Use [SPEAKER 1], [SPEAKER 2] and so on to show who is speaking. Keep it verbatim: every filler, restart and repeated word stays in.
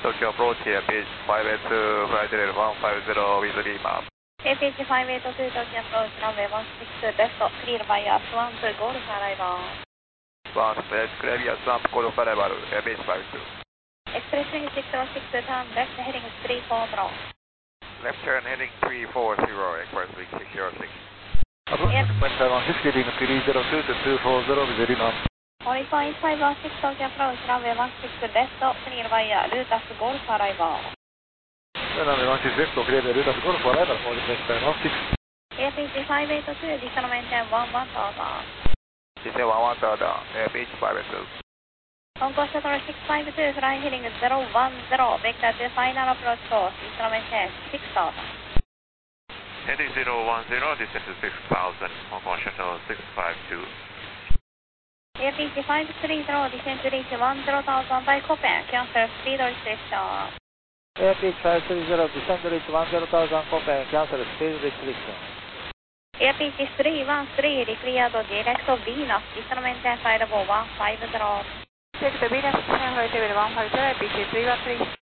[SPEAKER 1] Tokyo approach here, page five eight two, flight level one five zero with Lima.
[SPEAKER 2] A P H five eight two, Tokyo approach, runway one six two, left, clear by S one two, Golf arrival.
[SPEAKER 1] one six, clear via Swamp, Golf arrival, A P H five two.
[SPEAKER 2] Express wing six oh six, turn left, heading three four zero.
[SPEAKER 1] Left turn heading three four zero, Express wing six oh six.
[SPEAKER 2] Yes.
[SPEAKER 1] Taiwan Whiskey Lima three zero two to two four zero with Lima.
[SPEAKER 2] Horizon eight five one six, Tokyo approach, runway one six left, clear by Lutas Golf arrival.
[SPEAKER 1] Runway one six left, clear by Lutas Golf arrival, for the next time one six.
[SPEAKER 2] A P H five eight two, descend maintain one one thousand.
[SPEAKER 1] Descend one one thousand, A P H five eight two.
[SPEAKER 2] On course shuttle six five two, fly heading zero one zero, vector to final approach course, descend maintain six thousand.
[SPEAKER 1] Heading zero one zero, descend to six thousand, on course shuttle six five two.
[SPEAKER 2] A P H five three zero, descend to reach one zero thousand by Copen, cancel speed restriction.
[SPEAKER 3] A P H five three zero, descend to reach one zero thousand Copen, cancel speed restriction.
[SPEAKER 2] A P H three one three, declared direct Venus, descend maintain flight level one five zero.
[SPEAKER 4] Direct Venus, descend flight level one five zero, A P H three one three.